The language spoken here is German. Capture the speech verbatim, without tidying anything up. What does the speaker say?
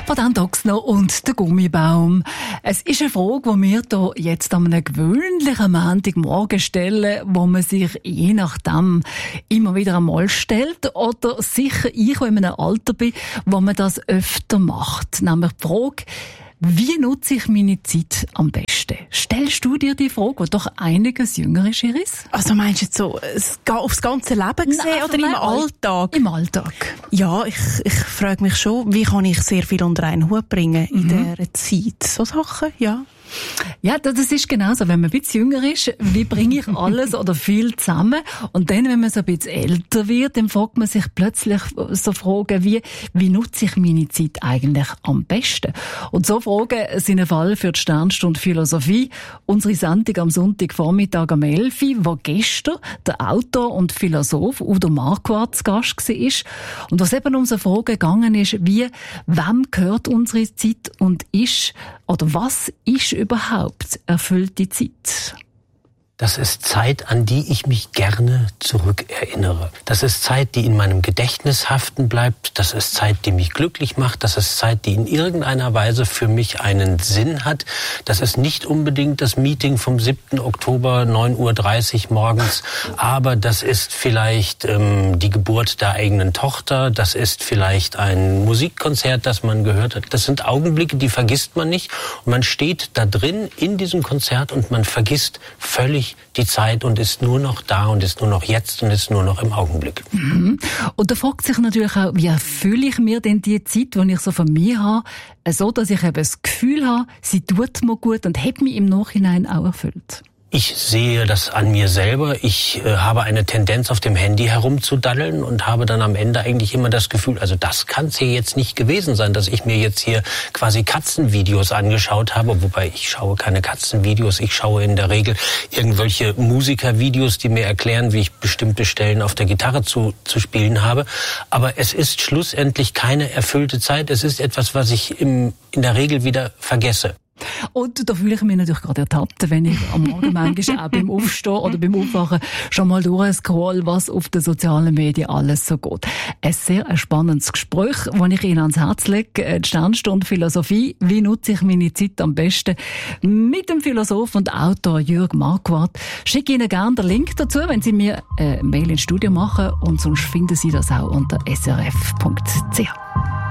Madame Doxner und der Gummibaum. Es ist eine Frage, die wir hier jetzt an einem gewöhnlichen Montagmorgen stellen, wo man sich je nachdem immer wieder einmal stellt oder sicher ich, in einem Alter bin, wo man das öfter macht. Nämlich die Frage, wie nutze ich meine Zeit am besten? Stellst du dir die Frage, die doch einiges jünger ist, Iris? Also meinst du jetzt so aufs ganze Leben gesehen Nein, oder im Alltag? Im Alltag. Ja, ich, ich frage mich schon, wie kann ich sehr viel unter einen Hut bringen in Mhm. dieser Zeit? So Sachen, ja. Ja, das ist genauso. Wenn man ein bisschen jünger ist, wie bringe ich alles oder viel zusammen? Und dann, wenn man so ein bisschen älter wird, dann fragt man sich plötzlich so Fragen wie, wie nutze ich meine Zeit eigentlich am besten? Und so Fragen sind ein Fall für die Sternstunde Philosophie. Unsere Sendung am Sonntagvormittag am elf Uhr, wo gestern der Autor und Philosoph Udo Marquardt zu Gast war. Und was eben um so Fragen gegangen ist, wie, wem gehört unsere Zeit und ist, oder was ist überhaupt erfüllte Zeit? Das ist Zeit, an die ich mich gerne zurückerinnere. Das ist Zeit, die in meinem Gedächtnis haften bleibt. Das ist Zeit, die mich glücklich macht. Das ist Zeit, die in irgendeiner Weise für mich einen Sinn hat. Das ist nicht unbedingt das Meeting vom siebten Oktober, neun Uhr dreißig morgens. Aber das ist vielleicht ähm, die Geburt der eigenen Tochter. Das ist vielleicht ein Musikkonzert, das man gehört hat. Das sind Augenblicke, die vergisst man nicht. Und man steht da drin in diesem Konzert und man vergisst völlig die Zeit und ist nur noch da und ist nur noch jetzt und ist nur noch im Augenblick. Mhm. Und da fragt sich natürlich auch, wie erfülle ich mir denn die Zeit, die ich so von mir habe, so dass ich eben das Gefühl habe, sie tut mir gut und hat mich im Nachhinein auch erfüllt? Ich sehe das an mir selber. Ich äh, habe eine Tendenz, auf dem Handy herumzudaddeln und habe dann am Ende eigentlich immer das Gefühl, also das kann es hier jetzt nicht gewesen sein, dass ich mir jetzt hier quasi Katzenvideos angeschaut habe, wobei ich schaue keine Katzenvideos, ich schaue in der Regel irgendwelche Musikervideos, die mir erklären, wie ich bestimmte Stellen auf der Gitarre zu, zu spielen habe. Aber es ist schlussendlich keine erfüllte Zeit. Es ist etwas, was ich im, in der Regel wieder vergesse. Und da fühle ich mich natürlich gerade ertappt, wenn ich am Morgen manchmal auch beim Aufstehen oder beim Aufwachen schon mal durchscroll, was auf den sozialen Medien alles so geht. Ein sehr ein spannendes Gespräch, das ich Ihnen ans Herz lege. Die Sternstunde Philosophie. Wie nutze ich meine Zeit am besten? Mit dem Philosoph und Autor Jürg Marquardt. Schicke Ihnen gerne den Link dazu, wenn Sie mir eine Mail ins Studio machen. Und sonst finden Sie das auch unter s r f punkt c h.